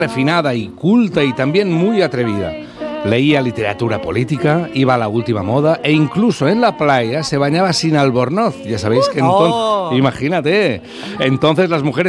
refinada y culta y también muy atrevida. Leía literatura política, iba a la última moda e incluso en la playa se bañaba sin albornoz. Ya sabéis que entonces, imagínate, entonces las mujeres